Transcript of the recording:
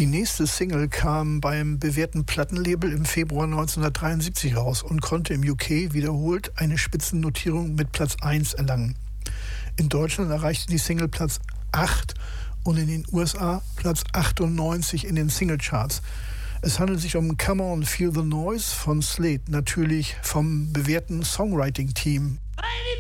Die nächste Single kam beim bewährten Plattenlabel im Februar 1973 raus und konnte im UK wiederholt eine Spitzennotierung mit Platz 1 erlangen. In Deutschland erreichte die Single Platz 8 und in den USA Platz 98 in den Singlecharts. Es handelt sich um Come On Feel the Noise von Slade, natürlich vom bewährten Songwriting-Team